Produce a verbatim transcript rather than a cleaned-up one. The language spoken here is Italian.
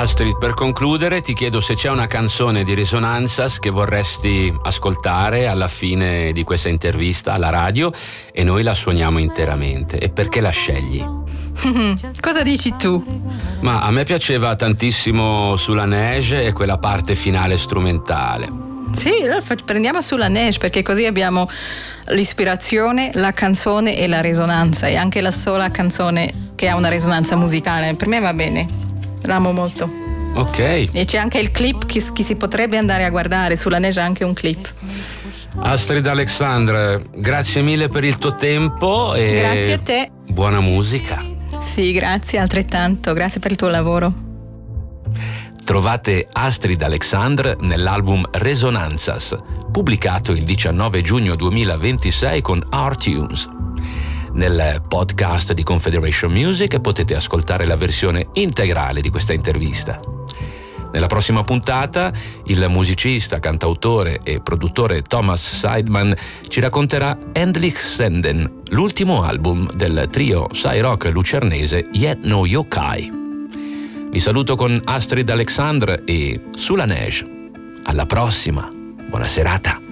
Astrid, per concludere ti chiedo se c'è una canzone di Resonanzas che vorresti ascoltare alla fine di questa intervista alla radio e noi la suoniamo interamente, e perché la scegli? Cosa dici tu? Ma a me piaceva tantissimo Sulla Neige e quella parte finale strumentale. Sì, allora prendiamo Sulla Neige, perché così abbiamo l'ispirazione, la canzone e la risonanza, e anche la sola canzone che ha una risonanza musicale. Per me va bene, l'amo molto. Ok. E c'è anche il clip che, che si potrebbe andare a guardare, Sulla Neige anche un clip. Astrid Alexandre, grazie mille per il tuo tempo e grazie a te. Buona musica. Sì, grazie altrettanto, grazie per il tuo lavoro. Trovate Astrid Alexandre nell'album Resonanzas, pubblicato il diciannove giugno duemilaventisei con R-Tunes. Nel podcast di Confederation Music potete ascoltare la versione integrale di questa intervista. Nella prossima puntata il musicista, cantautore e produttore Thomas Seidman ci racconterà Endlich Senden, l'ultimo album del trio psy-rock lucernese Yet No Yokai. Vi saluto con Astrid Alexandre e Sulla Neige. Alla prossima, buona serata.